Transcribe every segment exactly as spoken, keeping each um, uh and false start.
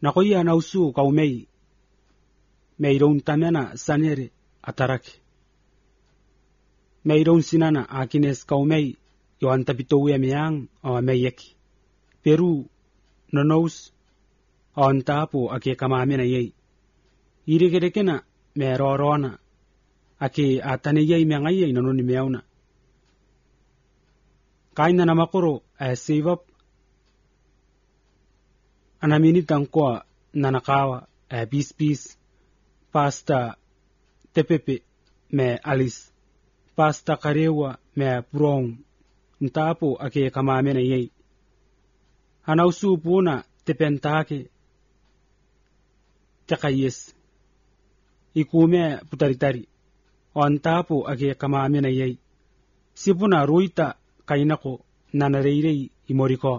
nakoya nausu kaumei meiron tamena sanere atarake meiron sinana akines kaumei yo antapitowe miang o meyeki Peru nonous on tapo ake kamamena yei irigerekena merorona ake atane yei mengaye nanoni meauna kaina namakoro a save up anamini tangko nanakawa a bis bis pasta tepepe me alice pasta karewa me prong ntapo ake kamamena yei hanausu puna tepentake takayes ikume putaritari on tapo ake kamamena yei sipuna ruita kainako nanareirei imoriko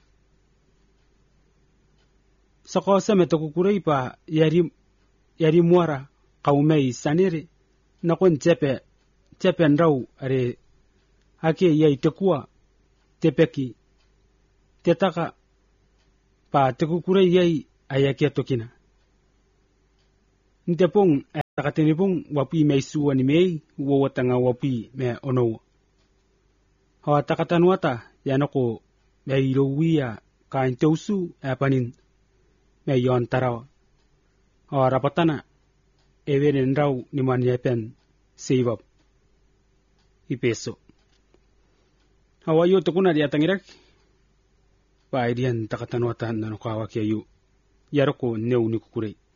sako semetokukurei pa yari yari muara kaumei sanere nakon tepe tepe ndrau are ake yei tekua tepeki tetaka pa tekukurei yei ayake tokina ntepong takatenipong wapi meisuwa ni mei wotanga wapi me ono hawa takatanuata yanako meirowia kainteusu apanin me yon tarawa hawa rapatana everen rau ni man yepen save up ipeso hawa yo tokuna dia tangirak pa idian takatanuata nanokawa kiayu yaroko neu ni kukurei